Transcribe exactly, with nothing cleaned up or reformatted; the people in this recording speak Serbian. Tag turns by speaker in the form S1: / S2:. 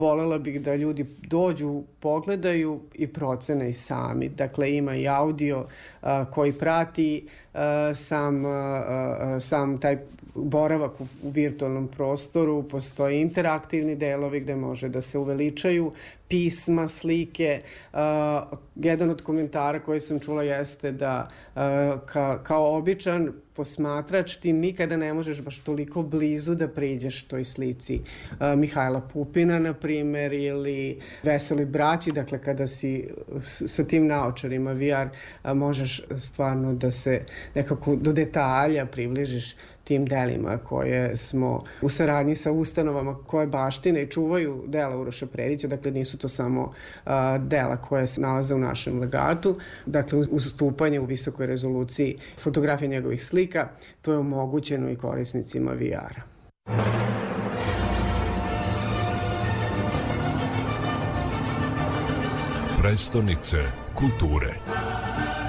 S1: Volela bih da ljudi dođu, pogledaju i procene i sami. Dakle, ima i audio a, koji prati a, sam, a, sam taj boravak u, u virtualnom prostoru. Postoje interaktivni delovi gde može da se uveličaju pisma, slike. A, jedan od komentara koji sam čula jeste da a, ka, kao običan posmatrač ti nikada ne možeš baš toliko blizu da priđeš toj slici a, Mihajla Pupina, na primer, ili Veseli braći. Dakle, kada si sa tim naočarima V R a, možeš stvarno da se nekako do detalja približiš tim delima koje smo u saradnji sa ustanovama koje baštine i čuvaju dela Uroša Predića. Dakle, nisu to samo a, dela koje se nalaze u našem legatu. Dakle, uz ustupanje u visokoj rezoluciji fotografije njegovih slika, to je omogućeno i korisnicima V R-a.
S2: Prestonice kulture.